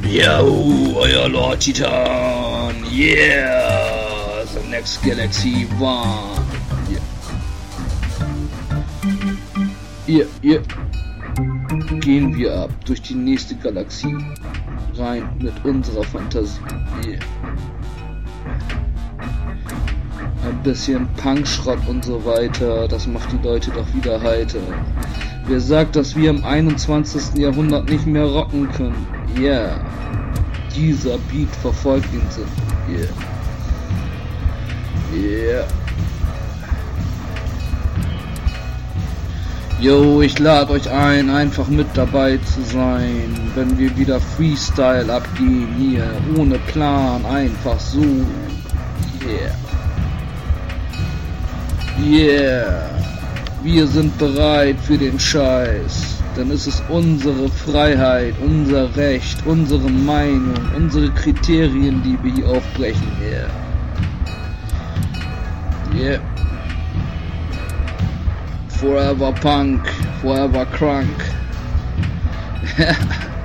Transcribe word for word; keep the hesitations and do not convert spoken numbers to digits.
Yo, euer Lord Titan, yeah, the next galaxy one, yeah, yeah, yeah, gehen wir ab durch die nächste Galaxie, rein mit unserer Fantasie, yeah. Ein bisschen Punkschrott und so weiter, das macht die Leute doch wieder heiter. Wer sagt, dass wir im einundzwanzigsten Jahrhundert nicht mehr rocken können? Yeah. Dieser Beat verfolgt ihn Sinn. Yeah. Yeah. Yo, ich lade euch ein, einfach mit dabei zu sein, wenn wir wieder Freestyle abgehen hier, ohne Plan, einfach so. Yeah. Yeah. Wir sind bereit für den Scheiß, denn es ist unsere Freiheit, unser Recht, unsere Meinung, unsere Kriterien, die wir hier aufbrechen. Yeah. Yeah. Forever Punk, forever Crunk.